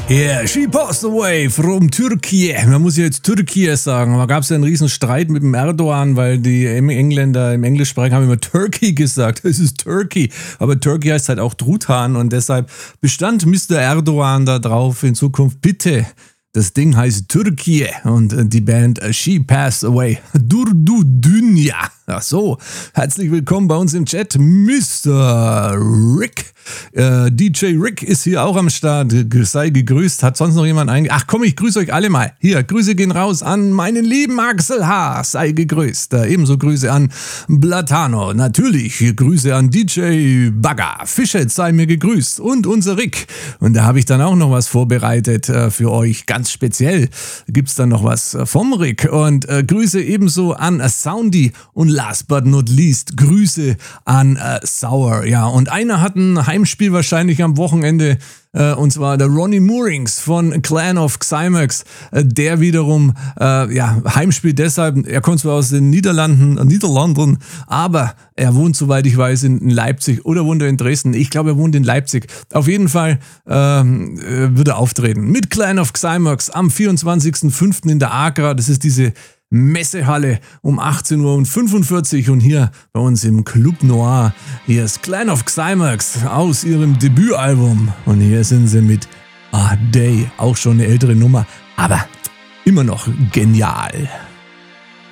Yeah, she passed away from Turkey. Man muss ja jetzt Türkei sagen. Da gab es ja einen riesen Streit mit dem Erdogan, weil die Engländer im Englischsprachigen haben immer Turkey gesagt. Es ist Turkey. Aber Turkey heißt halt auch Truthahn und deshalb bestand Mr. Erdogan da drauf in Zukunft, bitte, das Ding heißt Türkei und die Band She Passed Away. Durdu Dünya. Ach so, herzlich willkommen bei uns im Chat, Mr. Rick. DJ Rick ist hier auch am Start. Sei gegrüßt. Hat sonst noch jemand Ach komm, ich grüße euch alle mal. Hier, Grüße gehen raus an meinen lieben Axel H. Sei gegrüßt. Ebenso Grüße an Blatano. Natürlich Grüße an DJ Bagger. Fischet sei mir gegrüßt. Und unser Rick. Und da habe ich dann auch noch was vorbereitet für euch. Ganz speziell gibt es dann noch was vom Rick. Und Grüße ebenso an Soundy. Und last but not least, Grüße an Sour. Ja, und einer hat ein Heimspiel wahrscheinlich am Wochenende, und zwar der Ronnie Moorings von Clan of Xymax, der wiederum Heimspiel deshalb, er kommt zwar aus den Niederlanden, aber er wohnt, soweit ich weiß, in Leipzig oder wohnt er in Dresden. Ich glaube, er wohnt in Leipzig. Auf jeden Fall wird er auftreten mit Clan of Xymax am 24.05. in der Agra. Das ist diese Messehalle um 18:45 Uhr und hier bei uns im Club Noir. Hier ist Clan of Xymax aus ihrem Debütalbum und hier sind sie mit A Day, auch schon eine ältere Nummer, aber immer noch genial.